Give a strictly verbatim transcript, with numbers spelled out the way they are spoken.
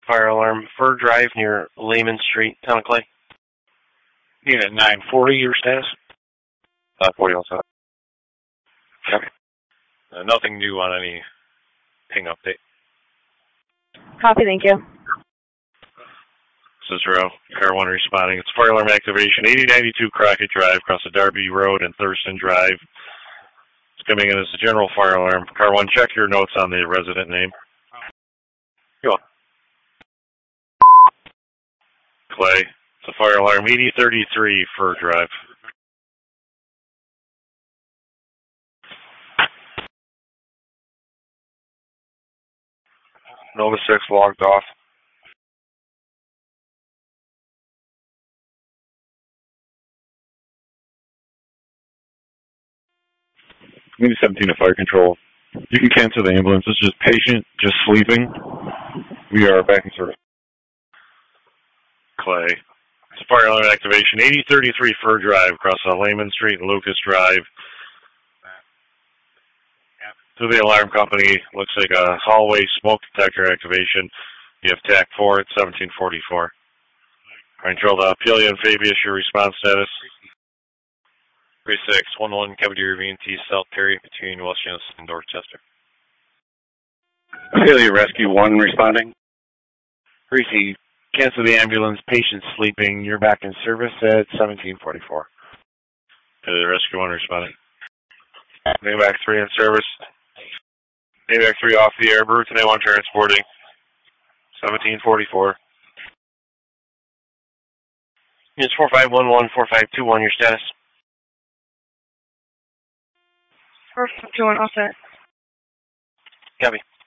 fire alarm, Fur Drive near Lehman Street, Town of Clay. Unit nine forty, your status? nine forty also. Copy. Uh, nothing new on any ping update. Copy, thank you. Cicero, Car one responding. It's fire alarm activation, eighty ninety-two Crockett Drive, across the Darby Road and Thurston Drive. It's coming in as a general fire alarm. Car one, check your notes on the resident name. Go on. Clay, it's a fire alarm, eighty thirty-three Fur Drive. Nova six logged off. Unit seventeen to fire control. You can cancel the ambulance. It's just patient, just sleeping. We are back in service. Clay. It's a fire alarm activation, eighty thirty-three Fur Drive, across uh, Lehman Street and Lucas Drive. To the alarm company, looks like a hallway smoke detector activation. You have T A C four at seventeen forty-four. Control the Apelia and Fabius, your response status. three six one one, Cavalier V and T, South Perry, between West Genesee and Dorchester. Apelia Rescue one responding. Greasy, cancel the ambulance, patient sleeping. You're back in service at seventeen forty-four. Apelia Rescue one responding. Maybach three in service. Maybach three off the air. Bruton A one transporting. seventeen forty-four. Units four five one one, four five two one, your status. four five two one, all set. Copy.